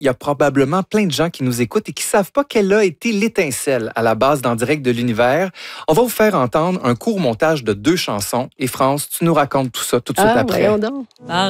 il y a probablement plein de gens qui nous écoutent et qui ne savent pas quelle a été l'étincelle à la base d'En direct de l'univers. On va vous faire entendre un court montage de 2 chansons. Et France, tu nous racontes tout ça tout de suite après. Voyons donc.